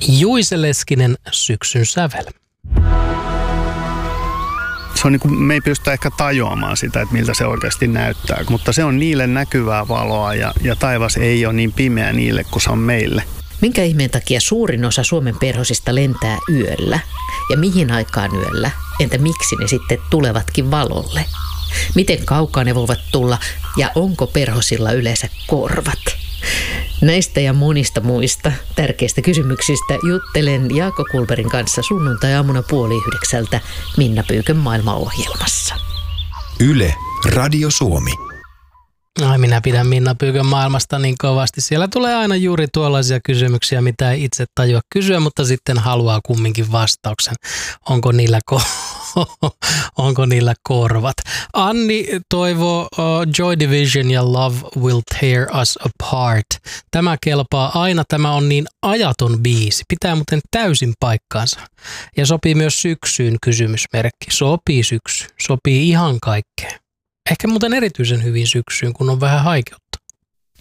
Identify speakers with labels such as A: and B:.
A: Juise Leskinen, syksyn sävel.
B: Se on niin kuin, me ei pystytä ehkä tajuamaan sitä, että miltä se oikeasti näyttää, mutta se on niille näkyvää valoa ja taivas ei ole niin pimeä niille kuin se on meille.
C: Minkä ihmeen takia suurin osa Suomen perhosista lentää yöllä? Ja mihin aikaan yöllä? Entä miksi ne sitten tulevatkin valolle? Miten kaukaa ne voivat tulla ja onko perhosilla yleensä korvat? Näistä ja monista muista tärkeistä kysymyksistä juttelen Jaakko Kulberin kanssa sunnuntai-aamuna 8:30 Minna Pyykön maailmaohjelmassa.
D: Yle, Radio Suomi.
A: Ai, minä pidän Minna Pyykön maailmasta niin kovasti. Siellä tulee aina juuri tuollaisia kysymyksiä, mitä ei itse tajua kysyä, mutta sitten haluaa kumminkin vastauksen. Onko niillä korvat? Anni toivoo Joy Division ja Love Will Tear Us Apart. Tämä kelpaa aina, tämä on niin ajaton biisi. Pitää muuten täysin paikkaansa. Ja sopii myös syksyyn, kysymysmerkki. Sopii syksy, sopii ihan kaikkeen. Ehkä muuten erityisen hyvin syksyyn, kun on vähän haikeutta.